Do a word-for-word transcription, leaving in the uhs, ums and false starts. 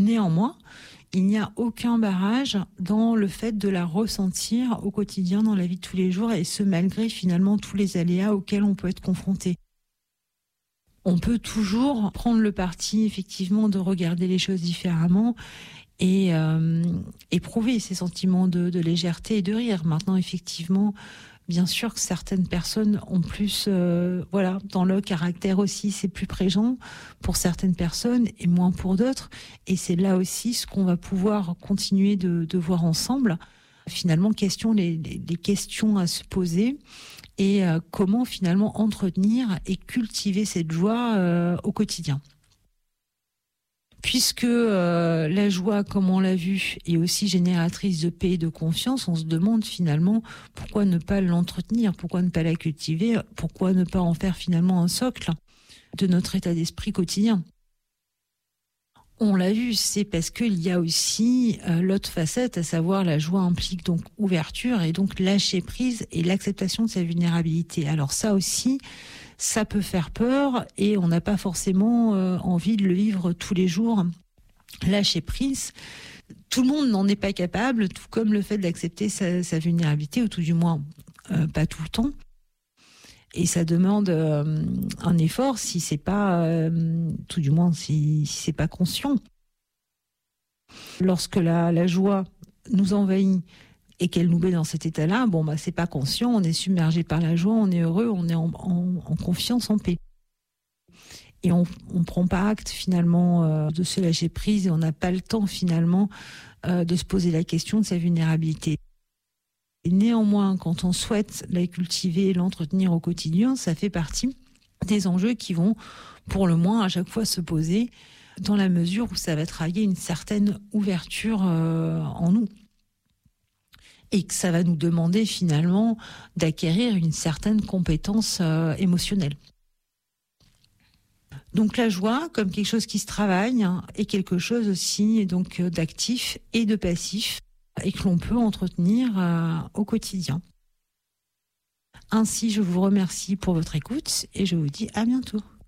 Néanmoins, il n'y a aucun barrage dans le fait de la ressentir au quotidien dans la vie de tous les jours, et ce malgré finalement tous les aléas auxquels on peut être confronté. On peut toujours prendre le parti effectivement de regarder les choses différemment et euh, éprouver ces sentiments de, de légèreté et de rire. Maintenant, effectivement, bien sûr que certaines personnes ont plus, euh, voilà, dans le caractère aussi, c'est plus présent pour certaines personnes et moins pour d'autres. Et c'est là aussi ce qu'on va pouvoir continuer de, de voir ensemble. Finalement, question, les, les, les questions à se poser et euh, comment finalement entretenir et cultiver cette joie euh, au quotidien. Puisque euh, la joie, comme on l'a vu, est aussi génératrice de paix et de confiance, on se demande finalement pourquoi ne pas l'entretenir, pourquoi ne pas la cultiver, pourquoi ne pas en faire finalement un socle de notre état d'esprit quotidien. On l'a vu, c'est parce qu'il y a aussi euh, l'autre facette, à savoir la joie implique donc ouverture et donc lâcher prise et l'acceptation de sa vulnérabilité. Alors ça aussi, ça peut faire peur et on n'a pas forcément euh, envie de le vivre tous les jours. Lâcher prise, tout le monde n'en est pas capable, tout comme le fait d'accepter sa, sa vulnérabilité, ou tout du moins euh, pas tout le temps. Et ça demande euh, un effort si c'est pas, euh, tout du moins si, si c'est pas conscient. Lorsque la, la joie nous envahit et qu'elle nous met dans cet état-là, bon bah c'est pas conscient, on est submergé par la joie, on est heureux, on est en, en, en confiance, en paix. Et on ne prend pas acte finalement euh, de se lâcher prise et on n'a pas le temps finalement euh, de se poser la question de sa vulnérabilité. Et néanmoins, quand on souhaite la cultiver et l'entretenir au quotidien, ça fait partie des enjeux qui vont, pour le moins, à chaque fois se poser, dans la mesure où ça va travailler une certaine ouverture euh, en nous. Et que ça va nous demander finalement d'acquérir une certaine compétence euh, émotionnelle. Donc la joie, comme quelque chose qui se travaille, hein, est quelque chose aussi donc d'actif et de passif, et que l'on peut entretenir euh, au quotidien. Ainsi, je vous remercie pour votre écoute et je vous dis à bientôt.